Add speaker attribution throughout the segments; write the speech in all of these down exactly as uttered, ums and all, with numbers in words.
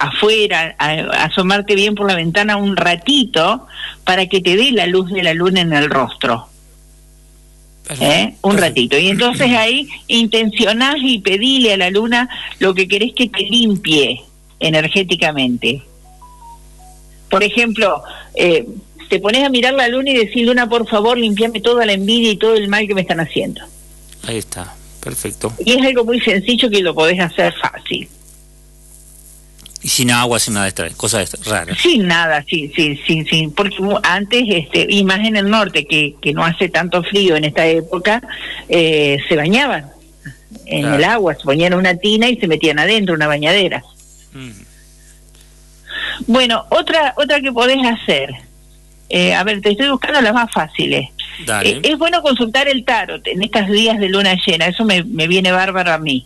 Speaker 1: afuera, a, a asomarte bien por la ventana un ratito para que te dé la luz de la luna en el rostro. ¿Eh? Un ratito. Y entonces ahí intencionás y pedile a la luna lo que querés que te limpie energéticamente. Por ejemplo, eh, te pones a mirar la luna y decís: Luna, por favor, limpiame toda la envidia y todo el mal que me están haciendo.
Speaker 2: Ahí está, perfecto.
Speaker 1: Y es algo muy sencillo que lo podés hacer fácil.
Speaker 2: Y sin agua, sin nada extra, cosas raras.
Speaker 1: Sin nada, sí, sí, sí, sí, porque antes, este, y más en el norte, que, que no hace tanto frío en esta época, eh, se bañaban en claro. el agua, se ponían una tina y se metían adentro, una bañadera. Mm. Bueno, otra otra que podés hacer, eh, a ver, te estoy buscando las más fáciles. Eh, es bueno consultar el tarot en estos días de luna llena, eso me, me viene bárbaro a mí.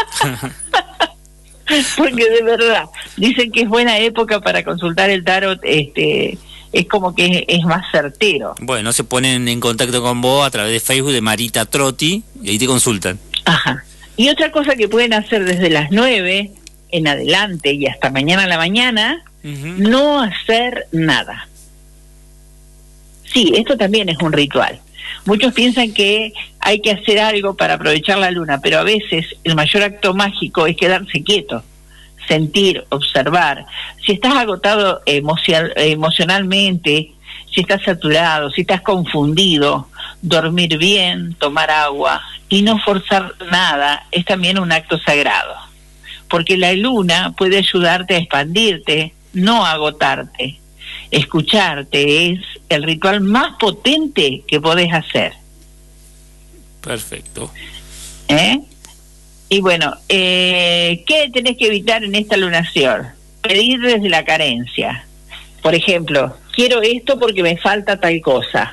Speaker 1: Porque de verdad, dicen que es buena época para consultar el tarot, este, es como que es, es más certero.
Speaker 2: Bueno, se ponen en contacto con vos a través de Facebook de Marita Trotti y ahí te consultan.
Speaker 1: Ajá. Y otra cosa que pueden hacer desde las nueve en adelante y hasta mañana a la mañana, uh-huh. no hacer nada. Sí, esto también es un ritual. Muchos piensan que hay que hacer algo para aprovechar la luna, pero a veces el mayor acto mágico es quedarse quieto, sentir, observar. Si estás agotado emocional, emocionalmente, si estás saturado, si estás confundido, dormir bien, tomar agua y no forzar nada es también un acto sagrado, porque la luna puede ayudarte a expandirte, no a agotarte. Escucharte es el ritual más potente que podés hacer.
Speaker 2: Perfecto.
Speaker 1: ¿Eh? Y bueno, eh, ¿qué tenés que evitar en esta lunación? Pedir desde la carencia. Por ejemplo, quiero esto porque me falta tal cosa.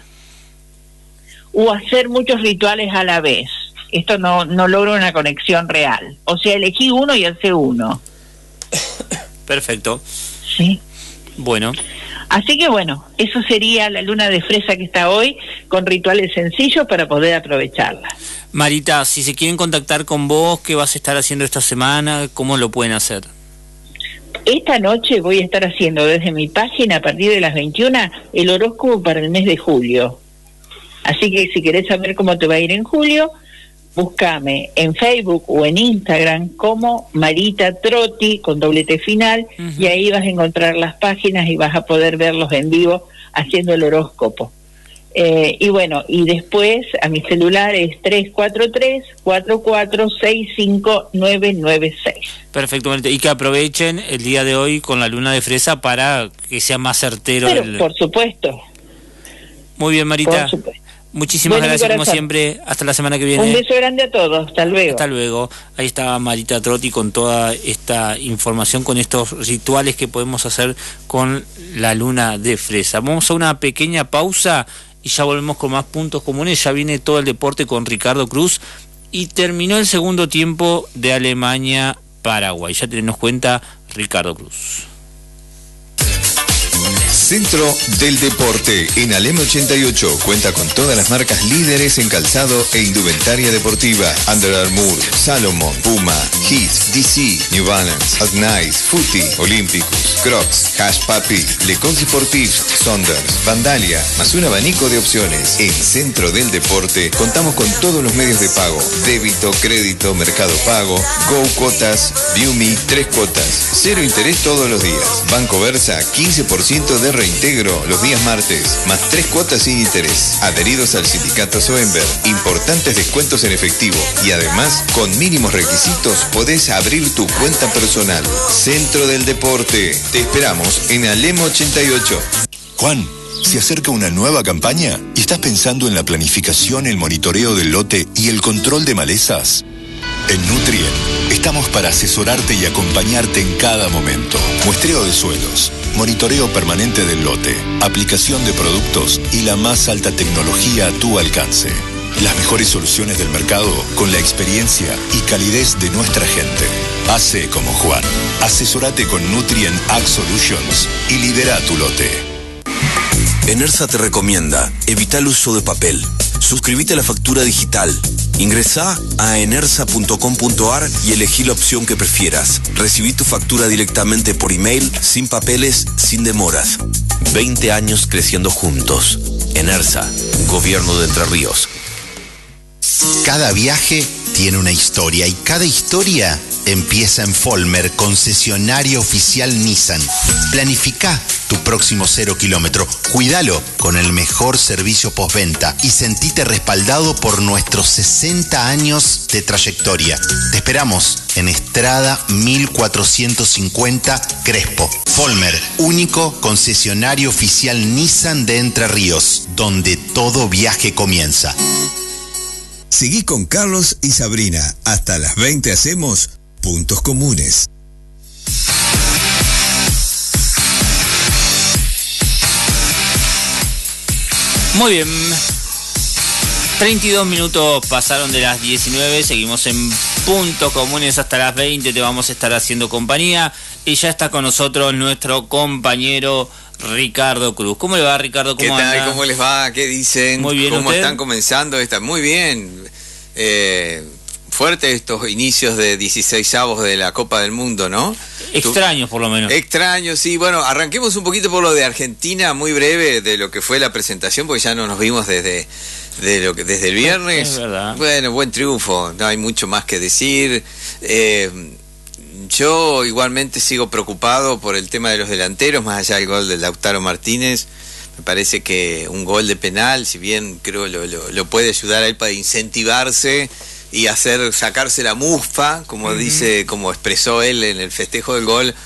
Speaker 1: O hacer muchos rituales a la vez. Esto no, no logra una conexión real. O sea, elegí uno y hace uno.
Speaker 2: Perfecto.
Speaker 1: Sí.
Speaker 2: Bueno.
Speaker 1: Así que bueno, eso sería la luna de fresa que está hoy, con rituales sencillos para poder aprovecharla.
Speaker 2: Marita, si se quieren contactar con vos, ¿qué vas a estar haciendo esta semana? ¿Cómo lo pueden hacer?
Speaker 1: Esta noche voy a estar haciendo desde mi página, a partir de las veintiuna, el horóscopo para el mes de julio. Así que si querés saber cómo te va a ir en julio, búscame en Facebook o en Instagram como Marita Trotti con doble T final, uh-huh. y ahí vas a encontrar las páginas y vas a poder verlos en vivo haciendo el horóscopo. Eh, y bueno, y después a mi celular es tres cuatro tres, cuatro cuatro seis cinco nueve nueve seis.
Speaker 2: Perfecto, Marita. Y que aprovechen el día de hoy con la luna de fresa para que sea más certero.
Speaker 1: Pero,
Speaker 2: el...
Speaker 1: por supuesto.
Speaker 2: Muy bien, Marita.
Speaker 1: Por supuesto.
Speaker 2: Muchísimas bueno, gracias, como siempre. Hasta la semana que viene.
Speaker 1: Un beso grande a todos. Hasta luego.
Speaker 2: Hasta luego. Ahí estaba Marita Trotti con toda esta información, con estos rituales que podemos hacer con la luna de fresa. Vamos a una pequeña pausa y ya volvemos con más puntos comunes. Ya viene todo el deporte con Ricardo Cruz y terminó el segundo tiempo de Alemania-Paraguay. Ya tenemos cuenta Ricardo Cruz.
Speaker 3: Centro del Deporte en Alem ochenta y ocho cuenta con todas las marcas líderes en calzado e indumentaria deportiva: Under Armour, Salomon, Puma, Heat, D C, New Balance, Adnice, Footy, Olympicus, Crocs, Hash Papi, Lecons Sportifs, Sonders, Vandalia, más un abanico de opciones. En Centro del Deporte contamos con todos los medios de pago: débito, crédito, mercado pago, Go Cuotas, ViewMe, tres cuotas, cero interés todos los días. Banco Versa, quince por ciento de reintegro los días martes, más tres cuotas sin interés. Adheridos al sindicato Soenber, importantes descuentos en efectivo y además, con mínimos requisitos, podés abrir tu cuenta personal. Centro del Deporte. Te esperamos en Alem ochenta y ocho.
Speaker 4: Juan, se acerca una nueva campaña y estás pensando en la planificación, el monitoreo del lote y el control de malezas. En Nutrien estamos para asesorarte y acompañarte en cada momento. Muestreo de suelos, monitoreo permanente del lote, aplicación de productos y la más alta tecnología a tu alcance. Las mejores soluciones del mercado con la experiencia y calidez de nuestra gente. Hace como Juan. Asesorate con Nutrien Ag Solutions y lidera tu lote.
Speaker 5: ENERSA te recomienda: evita el uso de papel. suscribite a la factura digital. Ingresá a enersa punto com punto ar y elegí la opción que prefieras. Recibí tu factura directamente por email, sin papeles, sin demoras. veinte años creciendo juntos. Enersa, Gobierno de Entre Ríos.
Speaker 6: Cada viaje tiene una historia y cada historia empieza en Folmer, concesionario oficial Nissan. Planifica tu próximo cero kilómetro. Cuídalo con el mejor servicio postventa y sentite respaldado por nuestros sesenta años de trayectoria. Te esperamos en Estrada mil cuatrocientos cincuenta Crespo. Folmer, único concesionario oficial Nissan de Entre Ríos, donde todo viaje comienza.
Speaker 3: Seguí con Carlos y Sabrina. Hasta las veinte hacemos Puntos Comunes.
Speaker 2: Muy bien. treinta y dos minutos pasaron de las diecinueve. Seguimos en Puntos Comunes hasta las veinte. Te vamos a estar haciendo compañía. Y ya está con nosotros nuestro compañero Ricardo Cruz. ¿Cómo le va, Ricardo? ¿Cómo
Speaker 7: ¿Qué tal?
Speaker 2: anda?
Speaker 7: ¿Cómo les va? ¿Qué dicen?
Speaker 2: Muy bien,
Speaker 7: ¿Cómo
Speaker 2: ¿usted?
Speaker 7: están comenzando? Está muy bien. Eh, fuerte estos inicios de dieciseisavos de la Copa del Mundo, ¿no?
Speaker 2: Extraños, por lo menos.
Speaker 7: Extraños, sí. Bueno, arranquemos un poquito por lo de Argentina, muy breve, de lo que fue la presentación, porque ya no nos vimos desde, de lo que, desde el viernes.
Speaker 2: Es verdad.
Speaker 7: Bueno, buen triunfo, no hay mucho más que decir. Eh, yo igualmente sigo preocupado por el tema de los delanteros, más allá del gol de Lautaro Martínez. Me parece que un gol de penal, si bien creo lo, lo, lo puede ayudar a él para incentivarse y hacer sacarse la mufa, como uh-huh. dice, como expresó él en el festejo del gol,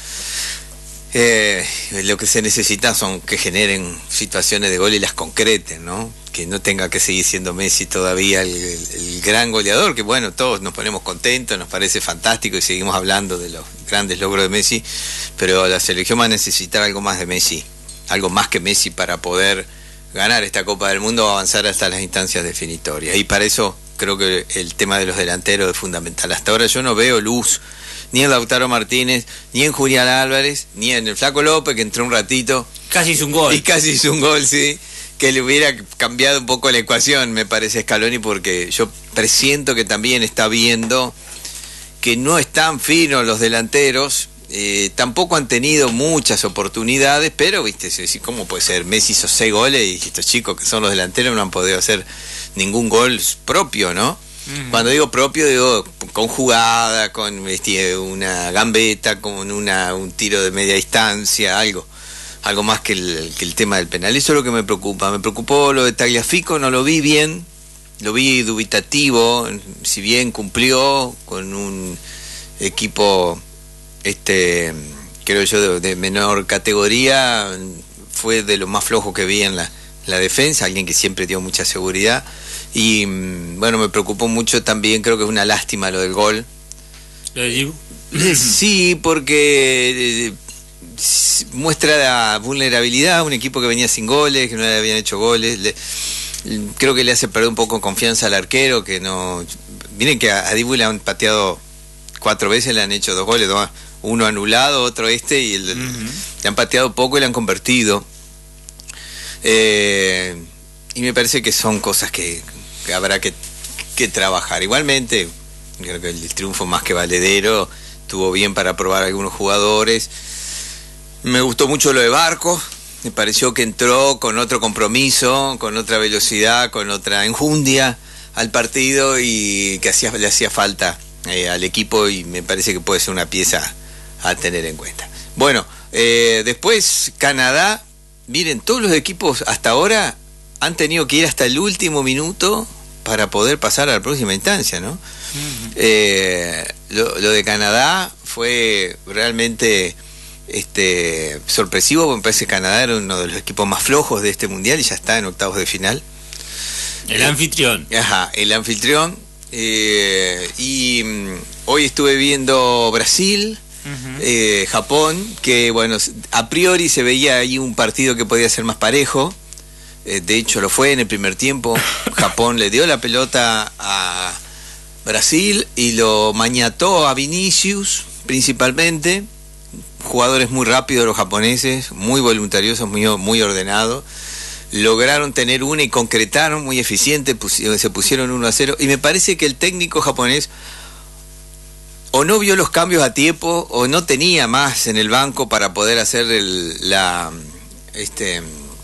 Speaker 7: eh, lo que se necesita son que generen situaciones de gol y las concreten, ¿no? Que no tenga que seguir siendo Messi todavía el, el, el gran goleador, que bueno, todos nos ponemos contentos, nos parece fantástico y seguimos hablando de los grandes logros de Messi, pero la selección va a necesitar algo más de Messi, algo más que Messi para poder ganar esta Copa del Mundo o avanzar hasta las instancias definitorias. Y para eso creo que el tema de los delanteros es fundamental. Hasta ahora yo no veo luz ni en Lautaro Martínez, ni en Julián Álvarez, ni en el Flaco López, que entró un ratito.
Speaker 2: Casi hizo un gol.
Speaker 7: Y casi hizo un gol, sí. Que le hubiera cambiado un poco la ecuación, me parece, Scaloni, porque yo presiento que también está viendo que no están finos los delanteros. Eh, tampoco han tenido muchas oportunidades, pero viste, ¿cómo puede ser? Messi hizo seis goles y estos chicos que son los delanteros no han podido hacer ningún gol propio, ¿no? Uh-huh. Cuando digo propio, digo con jugada, con este, una gambeta, con una, un tiro de media distancia, algo algo más que el, que el tema del penal. Eso es lo que me preocupa. Me preocupó lo de Tagliafico, no lo vi bien, lo vi dubitativo, si bien cumplió con un equipo este creo yo de, de menor categoría, fue de lo más flojo que vi en la, la defensa, alguien que siempre dio mucha seguridad y bueno, me preocupó mucho también, creo que es una lástima lo del gol.
Speaker 2: ¿Lo de Dibu?
Speaker 7: Sí, porque eh, muestra la vulnerabilidad, un equipo que venía sin goles, que no le habían hecho goles, le, creo que le hace perder un poco confianza al arquero, que no, miren que a, a Dibu le han pateado cuatro veces, le han hecho dos goles, dos, uno anulado, otro este, y el, uh-huh. le han pateado poco y le han convertido. Eh, y me parece que son cosas que, que habrá que, que trabajar. Igualmente, creo que el triunfo más que valedero, estuvo bien para probar a algunos jugadores. Me gustó mucho lo de Barco, me pareció que entró con otro compromiso, con otra velocidad, con otra enjundia al partido y que hacía, le hacía falta eh, al equipo y me parece que puede ser una pieza a tener en cuenta. Bueno, eh, después Canadá, miren, todos los equipos hasta ahora han tenido que ir hasta el último minuto para poder pasar a la próxima instancia, ¿no? Uh-huh. Eh, lo, lo de Canadá fue realmente este sorpresivo, porque me parece que Canadá era uno de los equipos más flojos de este mundial y ya está en octavos de final.
Speaker 2: El
Speaker 7: eh,
Speaker 2: anfitrión.
Speaker 7: Ajá, el anfitrión. Eh, y um, hoy estuve viendo Brasil, uh-huh. eh, Japón, que bueno, a priori se veía ahí un partido que podía ser más parejo. Eh, de hecho lo fue en el primer tiempo. Japón le dio la pelota a Brasil y lo maniató a Vinicius principalmente. Jugadores muy rápidos los japoneses, muy voluntariosos, muy, muy ordenados, lograron tener una y concretaron muy eficiente, pusieron, se pusieron uno a cero, y me parece que el técnico japonés o no vio los cambios a tiempo o no tenía más en el banco para poder hacer el, la este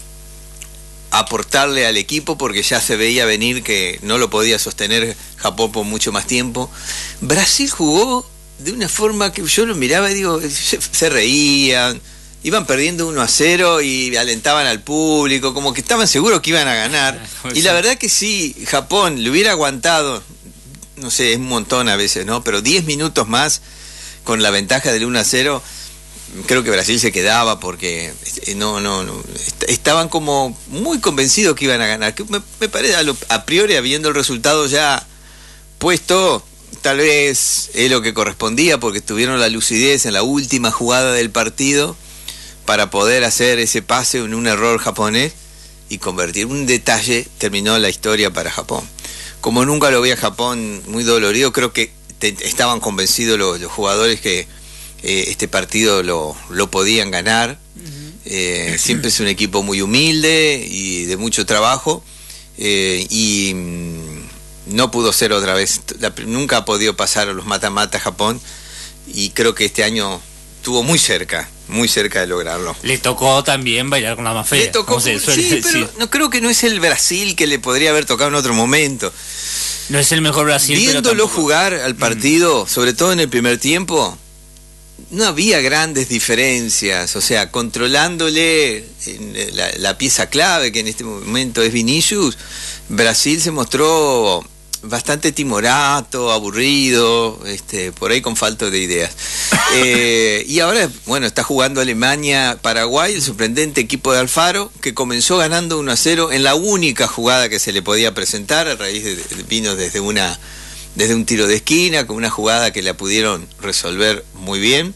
Speaker 7: aportarle al equipo, porque ya se veía venir que no lo podía sostener Japón por mucho más tiempo. Brasil jugó de una forma que yo lo miraba y digo, se, se reían, iban perdiendo uno a cero y alentaban al público, como que estaban seguros que iban a ganar. Y la verdad que sí, Japón le hubiera aguantado, no sé, es un montón a veces, ¿no? Pero diez minutos más con la ventaja del uno a cero, creo que Brasil se quedaba, porque no, no, no estaban como muy convencidos que iban a ganar. Que me, me parece, a, lo, a priori, habiendo el resultado ya puesto, tal vez es lo que correspondía, porque tuvieron la lucidez en la última jugada del partido para poder hacer ese pase en un error japonés y convertir. Un detalle terminó la historia para Japón. Como nunca lo vi a Japón muy dolorido, creo que te, estaban convencidos los, los jugadores que eh, este partido lo, lo podían ganar. Uh-huh. eh, siempre es un equipo muy humilde y de mucho trabajo, eh, y mm, no pudo ser otra vez. La, nunca ha podido pasar a los mata-mata Japón, y creo que este año estuvo muy cerca, muy cerca de lograrlo.
Speaker 2: Le tocó también bailar con la más fea.
Speaker 7: Le tocó,
Speaker 2: se
Speaker 7: sí, decir. Pero no creo que no es el Brasil que le podría haber tocado en otro momento.
Speaker 2: No es el mejor Brasil.
Speaker 7: Viéndolo jugar al partido, mm. sobre todo en el primer tiempo, no había grandes diferencias. O sea, controlándole la, la pieza clave, que en este momento es Vinicius, Brasil se mostró bastante timorato, aburrido, este, por ahí con falta de ideas. Eh, y ahora, bueno, está jugando Alemania, Paraguay, el sorprendente equipo de Alfaro, que comenzó ganando uno a cero en la única jugada que se le podía presentar, a raíz de, de vino desde una desde un tiro de esquina, con una jugada que la pudieron resolver muy bien.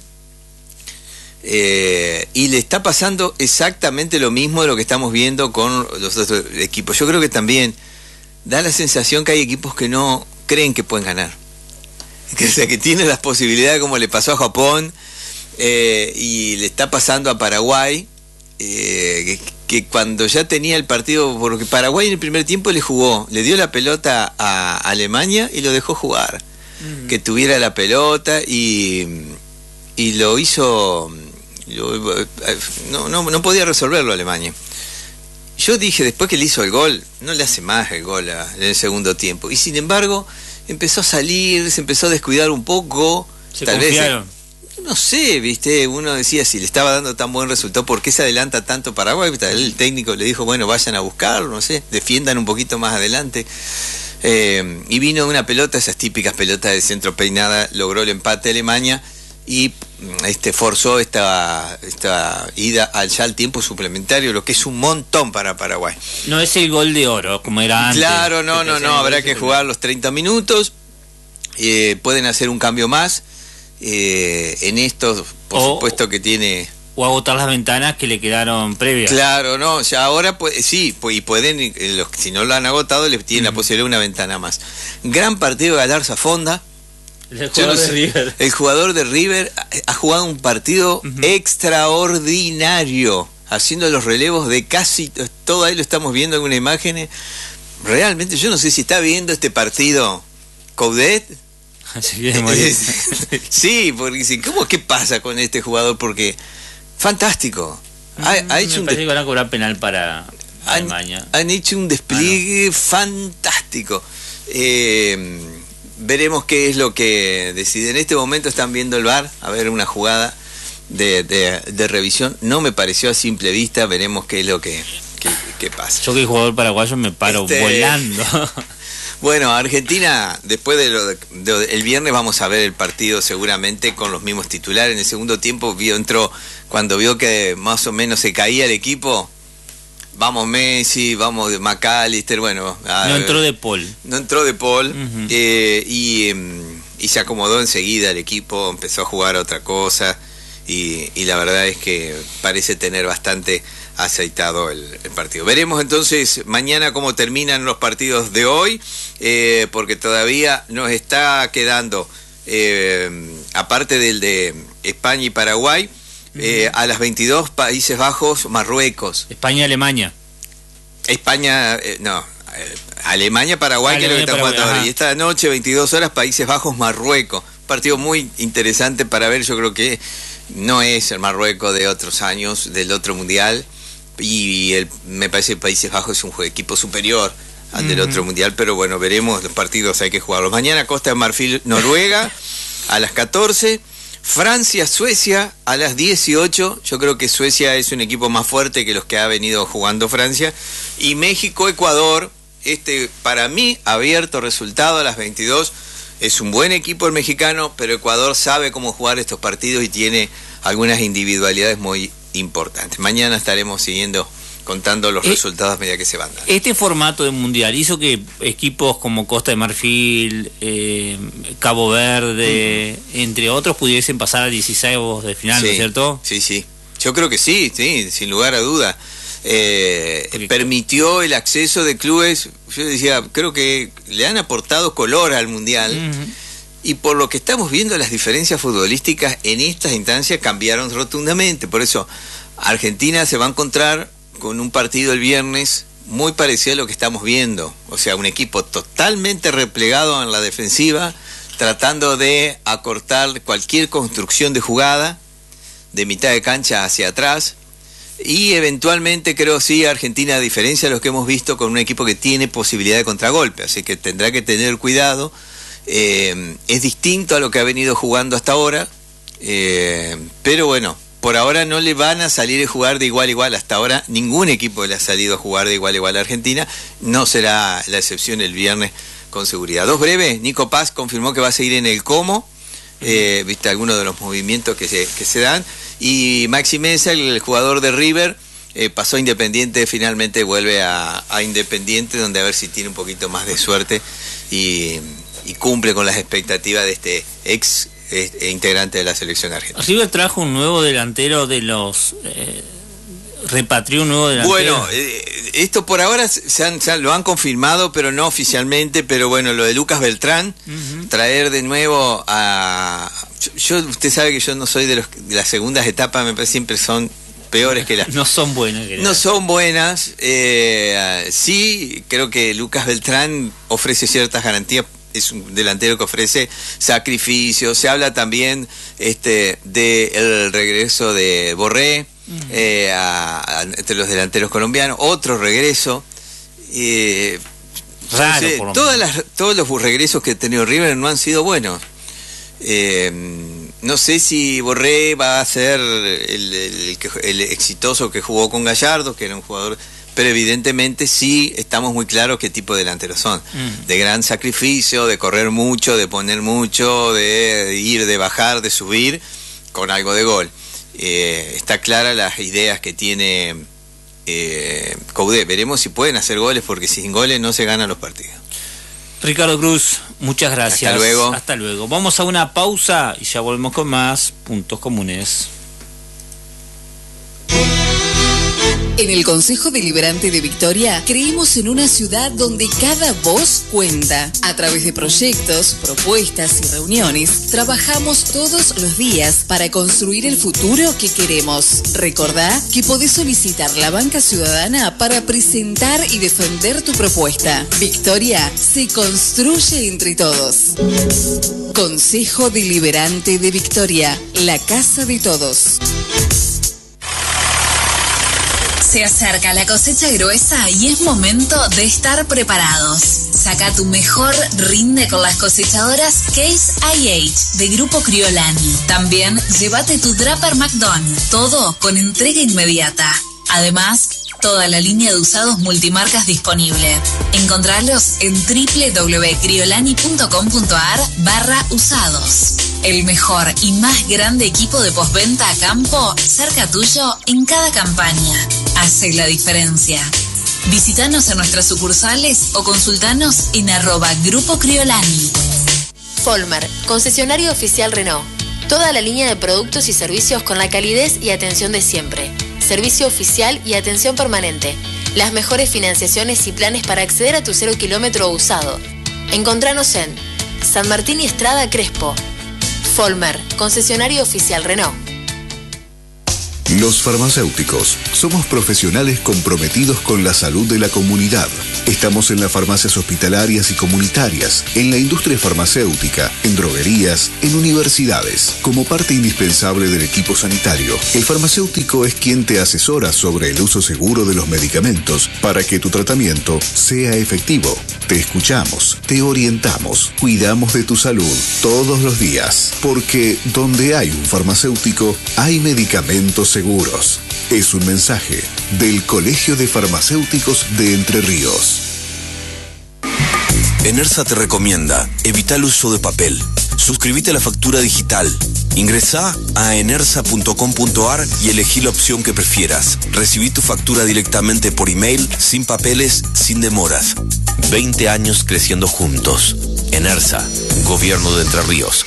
Speaker 7: Eh, y le está pasando exactamente lo mismo de lo que estamos viendo con los otros equipos. Yo creo que también da la sensación que hay equipos que no creen que pueden ganar, que, o sea, que tienen las posibilidades, como le pasó a Japón, eh, y le está pasando a Paraguay, eh, que, que cuando ya tenía el partido, porque Paraguay en el primer tiempo le jugó, le dio la pelota a Alemania y lo dejó jugar, uh-huh. que tuviera la pelota, y, y lo hizo, lo, no, no, no podía resolverlo Alemania. Yo dije, después que le hizo el gol, no le hace más el gol a, en el segundo tiempo. Y sin embargo, empezó a salir, se empezó a descuidar un poco.
Speaker 2: Se
Speaker 7: tal
Speaker 2: confiaron.
Speaker 7: vez, no sé, viste, uno decía, si le estaba dando tan buen resultado, ¿por qué se adelanta tanto Paraguay? El técnico le dijo, bueno, vayan a buscarlo, no sé, defiendan un poquito más adelante. Eh, y vino una pelota, esas típicas pelotas de centro peinada, logró el empate Alemania, y este forzó esta esta ida al ya al tiempo suplementario, lo que es un montón para Paraguay.
Speaker 2: No es el gol de oro como era antes.
Speaker 7: Claro, no, no, no, habrá que jugar los treinta minutos, eh, pueden hacer un cambio más, eh, en estos, por o, supuesto que tiene...
Speaker 2: O agotar las ventanas que le quedaron previas.
Speaker 7: Claro, no, ya ahora pues, sí, pues, y pueden, los, si no lo han agotado, les tienen mm. la posibilidad de una ventana más. Gran partido de Galarza Fonda.
Speaker 2: El jugador, no sé, de River.
Speaker 7: el jugador de River ha jugado un partido uh-huh. extraordinario, haciendo los relevos de casi todo. Ahí lo estamos viendo en una imagen. Realmente yo no sé si está viendo este partido Coudet.
Speaker 2: Sí,
Speaker 7: sí, porque ¿cómo qué pasa con este jugador? Porque fantástico. Ha,
Speaker 2: mm,
Speaker 7: ha hecho
Speaker 2: me
Speaker 7: un
Speaker 2: parece que van a cobrar penal para
Speaker 7: han,
Speaker 2: Alemania.
Speaker 7: Han hecho un despliegue ah, no. fantástico. Eh, Veremos qué es lo que decide. En este momento están viendo el V A R, a ver una jugada de, de, de revisión. No me pareció a simple vista, veremos qué es lo que, que, que pasa.
Speaker 2: Yo que jugador paraguayo me paro este... volando.
Speaker 7: Bueno, Argentina, después de lo de, de, el viernes vamos a ver el partido seguramente con los mismos titulares. En el segundo tiempo vio, entró, cuando vio que más o menos se caía el equipo, vamos Messi, vamos de McAllister, bueno... A,
Speaker 2: no entró de Paul.
Speaker 7: No entró de Paul, uh-huh. eh, y, y se acomodó enseguida el equipo, empezó a jugar otra cosa, y, y la verdad es que parece tener bastante aceitado el, el partido. Veremos entonces mañana cómo terminan los partidos de hoy, eh, porque todavía nos está quedando, eh, aparte del de España y Paraguay, Eh, a las veintidós, Países Bajos, Marruecos.
Speaker 2: España y Alemania.
Speaker 7: España, eh, no, eh, Alemania, Paraguay,
Speaker 2: Alemania,
Speaker 7: que es lo que está jugando ahora. Y esta noche, veintidós horas, Países Bajos, Marruecos. Partido muy interesante para ver. Yo creo que no es el Marruecos de otros años, del otro mundial. Y el, me parece que Países Bajos es un equipo superior al del otro mundial, pero bueno, veremos, los partidos hay que jugarlos. Mañana Costa de Marfil, Noruega, a las catorce, Francia, Suecia, a las dieciocho, yo creo que Suecia es un equipo más fuerte que los que ha venido jugando Francia, y México, Ecuador, este para mí, abierto resultado a las veintidós, es un buen equipo el mexicano, pero Ecuador sabe cómo jugar estos partidos y tiene algunas individualidades muy importantes. Mañana estaremos siguiendo contando los eh, resultados a medida que se van dando.
Speaker 2: Este formato de mundial hizo que equipos como Costa de Marfil, eh, Cabo Verde, uh-huh. entre otros, pudiesen pasar a dieciséis de final, sí, ¿no es cierto?
Speaker 7: Sí, sí. Yo creo que sí, sí, sin lugar a duda. Eh, permitió el acceso de clubes, yo decía, creo que le han aportado color al mundial. Uh-huh. Y por lo que estamos viendo, las diferencias futbolísticas en estas instancias cambiaron rotundamente. Por eso Argentina se va a encontrar con un partido el viernes muy parecido a lo que estamos viendo. O sea, un equipo totalmente replegado en la defensiva, tratando de acortar cualquier construcción de jugada de mitad de cancha hacia atrás. Y eventualmente, creo sí, Argentina, a diferencia de lo que hemos visto, con un equipo que tiene posibilidad de contragolpe. Así que tendrá que tener cuidado. Eh, es distinto a lo que ha venido jugando hasta ahora. Eh, pero bueno, por ahora no le van a salir a jugar de igual a igual. Hasta ahora ningún equipo le ha salido a jugar de igual a igual a Argentina. No será la excepción el viernes con seguridad. Dos breves, Nico Paz confirmó que va a seguir en el Como. Eh, viste algunos de los movimientos que se, que se dan. Y Maxi Mesa, el jugador de River, eh, pasó a Independiente, finalmente vuelve a, a Independiente, donde a ver si tiene un poquito más de suerte y, y cumple con las expectativas de este ex Eh, integrante de la selección argentina.
Speaker 2: River trajo un nuevo delantero de los eh, repatrió un nuevo delantero.
Speaker 7: Bueno, eh, esto por ahora se han, se han, lo han confirmado, pero no oficialmente. Pero bueno, lo de Lucas Beltrán, uh-huh. traer de nuevo a yo, usted sabe que yo no soy de, los, de las segundas etapas, me parece siempre son peores que las
Speaker 2: no son buenas, querida.
Speaker 7: no son buenas. Eh, sí, creo que Lucas Beltrán ofrece ciertas garantías. Es un delantero que ofrece sacrificio. Se habla también este del regreso de Borré uh-huh. eh, a, a, entre los delanteros colombianos, otro regreso. Eh,
Speaker 2: Raro,
Speaker 7: no sé,
Speaker 2: por
Speaker 7: todas las, todos los regresos que ha tenido River no han sido buenos. Eh, no sé si Borré va a ser el, el, el, el exitoso que jugó con Gallardo, que era un jugador... Pero evidentemente sí estamos muy claros qué tipo de delanteros son. Mm. De gran sacrificio, de correr mucho, de poner mucho, de ir, de bajar, de subir, con algo de gol. Eh, está clara las ideas que tiene eh, Coudet. Veremos si pueden hacer goles, porque sin goles no se ganan los partidos.
Speaker 2: Ricardo Cruz, muchas gracias.
Speaker 7: Hasta luego.
Speaker 2: Hasta luego. Vamos a una pausa y ya volvemos con más Puntos Comunes.
Speaker 8: En el Consejo Deliberante de Victoria creemos en una ciudad donde cada voz cuenta. A través de proyectos, propuestas y reuniones, trabajamos todos los días para construir el futuro que queremos. Recordá que podés solicitar la banca ciudadana para presentar y defender tu propuesta. Victoria se construye entre todos. Consejo Deliberante de Victoria, la casa de todos.
Speaker 9: Se acerca la cosecha gruesa y es momento de estar preparados. Saca tu mejor rinde con las cosechadoras Case I H de Grupo Criolani. También llévate tu Draper McDon, todo con entrega inmediata. Además, toda la línea de usados multimarcas disponible. Encontralos en doble u doble u doble u punto criolani punto com punto a r barra usados. El mejor y más grande equipo de postventa a campo cerca tuyo en cada campaña. Hace la diferencia. Visítanos en nuestras sucursales o consultanos en arroba Grupo Criolani.
Speaker 10: Folmer, concesionario oficial Renault. Toda la línea de productos y servicios con la calidez y atención de siempre. Servicio oficial y atención permanente. Las mejores financiaciones y planes para acceder a tu cero kilómetro usado. Encontranos en San Martín y Estrada Crespo. Folmer, concesionario oficial Renault.
Speaker 4: Los farmacéuticos somos profesionales comprometidos con la salud de la comunidad. Estamos en las farmacias hospitalarias y comunitarias, en la industria farmacéutica, en droguerías, en universidades. Como parte indispensable del equipo sanitario, el farmacéutico es quien te asesora sobre el uso seguro de los medicamentos para que tu tratamiento sea efectivo. Te escuchamos, te orientamos, cuidamos de tu salud todos los días, porque donde hay un farmacéutico, hay medicamentos seguros. Es un mensaje del Colegio de Farmacéuticos de Entre Ríos.
Speaker 5: ENERSA te recomienda, evita el uso de papel. Suscríbete a la factura digital. Ingresá a enersa punto com punto ar y elegí la opción que prefieras. Recibí tu factura directamente por email, sin papeles, sin demoras. veinte años creciendo juntos. ENERSA, Gobierno de Entre Ríos.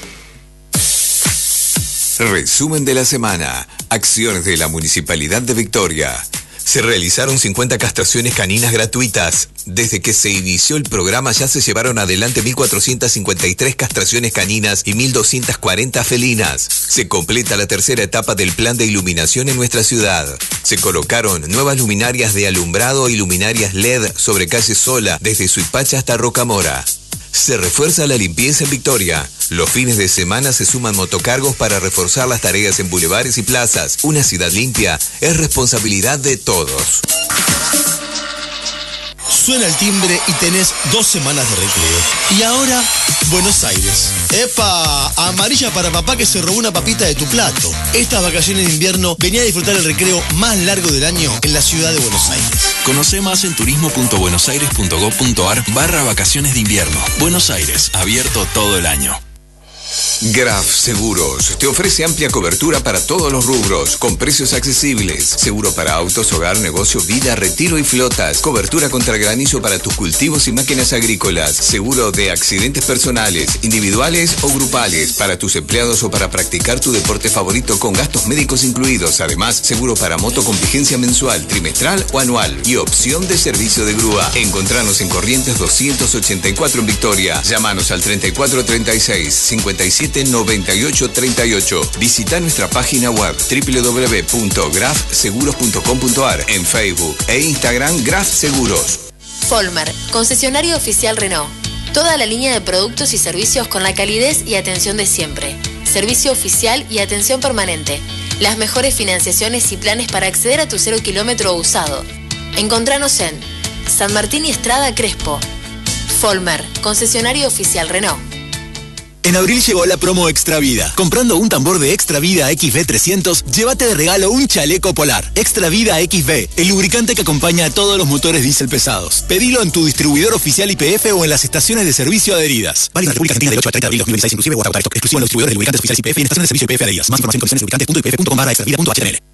Speaker 3: Resumen de la semana. Acciones de la Municipalidad de Victoria. Se realizaron cincuenta castraciones caninas gratuitas. Desde que se inició el programa ya se llevaron adelante mil cuatrocientas cincuenta y tres castraciones caninas y mil doscientas cuarenta felinas. Se completa la tercera etapa del plan de iluminación en nuestra ciudad. Se colocaron nuevas luminarias de alumbrado y luminarias L E D sobre calle Sola, desde Suipacha hasta Rocamora. Se refuerza la limpieza en Victoria. Los fines de semana se suman motocargos para reforzar las tareas en bulevares y plazas. Una ciudad limpia es responsabilidad de todos.
Speaker 11: Suena el timbre y tenés dos semanas de recreo. Y ahora, Buenos Aires. ¡Epa! Amarilla para papá que se robó una papita de tu plato. Estas vacaciones de invierno venía a disfrutar el recreo más largo del año en la ciudad de Buenos Aires.
Speaker 12: Conoce más en turismo punto buenos aires punto gob punto ar barra vacaciones de invierno. Buenos Aires, abierto todo el año.
Speaker 3: Graf Seguros te ofrece amplia cobertura para todos los rubros, con precios accesibles. Seguro para autos, hogar, negocio, vida, retiro y flotas. Cobertura contra granizo para tus cultivos y máquinas agrícolas. Seguro de accidentes personales, individuales o grupales, para tus empleados o para practicar tu deporte favorito con gastos médicos incluidos. Además, seguro para moto con vigencia mensual, trimestral o anual. Y opción de servicio de grúa. Encontranos en Corrientes doscientos ochenta y cuatro en Victoria. Llámanos al treinta y cuatro treinta y seis, cincuenta y siete noventa y ocho treinta y ocho. Visita nuestra página web doble u doble u doble u punto graf seguros punto com punto ar, en Facebook e Instagram Graf Seguros.
Speaker 10: Folmer, concesionario oficial Renault. Toda la línea de productos y servicios con la calidez y atención de siempre. Servicio oficial y atención permanente. Las mejores financiaciones y planes para acceder a tu cero kilómetro usado. Encontranos en San Martín y Estrada Crespo. Folmer, concesionario oficial Renault.
Speaker 13: En abril llegó la promo Extra Vida. Comprando un tambor de Extra Vida X V trescientos, llévate de regalo un chaleco polar. Extra Vida X V, el lubricante que acompaña a todos los motores diésel pesados. Pedilo en tu distribuidor oficial Y P F o en las estaciones de servicio adheridas. Válido en la República Argentina del ocho al treinta de abril de dos mil veintiséis inclusive o hasta agotar stock. Exclusivo en los distribuidores de lubricantes oficiales Y P F y en estaciones de servicio Y P F adheridas. Más información en condiciones lubricantes punto y p f punto com barra extra vida punto h t m l.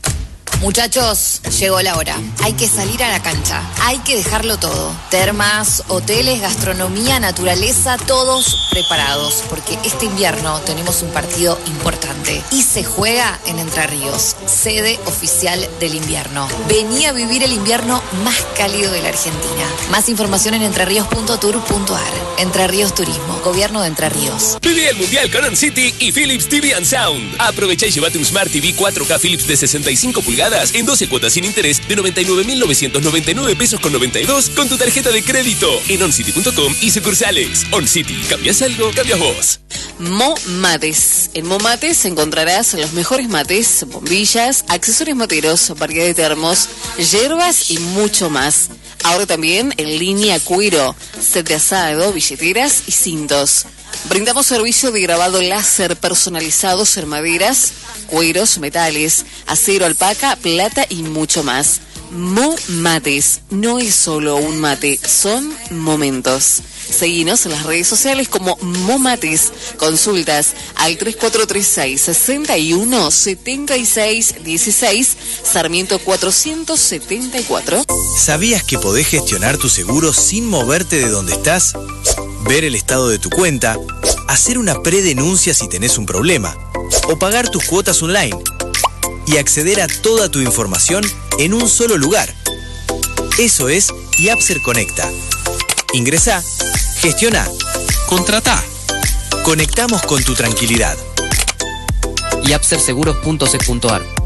Speaker 14: Muchachos, llegó la hora. Hay que salir a la cancha. Hay que dejarlo todo. Termas, hoteles, gastronomía, naturaleza, todos preparados. Porque este invierno tenemos un partido importante. Y se juega en Entre Ríos, sede oficial del invierno. Vení a vivir el invierno más cálido de la Argentina. Más información en entreríos punto tour punto ar. Entre Ríos Turismo, Gobierno de Entre Ríos.
Speaker 15: Viví el Mundial con On City y Philips T V and Sound. Aprovecha y llévate un Smart T V cuatro K Philips de sesenta y cinco pulgadas en doce cuotas sin interés de noventa y nueve mil novecientos noventa y nueve pesos con noventa y dos con tu tarjeta de crédito en oncity punto com y sucursales. On City, ¿cambias algo? Cambias vos.
Speaker 16: Mo Mates. En Mo Mates encontrarás los mejores mates, bombillas, accesorios materos, variedad de termos, hierbas y mucho más. Ahora también en línea cuero, set de asado, billeteras y cintos. Brindamos servicio de grabado láser personalizados en maderas, cueros, metales, acero, alpaca, plata y mucho más. Mo Mates. No es solo un mate, son momentos. Seguinos en las redes sociales como Mo Mates. Consultas al tres cuatro tres seis, seis uno, siete seis uno seis, Sarmiento cuatrocientos setenta y cuatro.
Speaker 17: ¿Sabías que podés gestionar tu seguro sin moverte de donde estás? Ver el estado de tu cuenta, hacer una predenuncia si tenés un problema, o pagar tus cuotas online, y acceder a toda tu información en un solo lugar. Eso es Yapser Conecta. Ingresá, gestiona, contratá. Conectamos con tu tranquilidad.
Speaker 18: yapser seguros punto c punto ar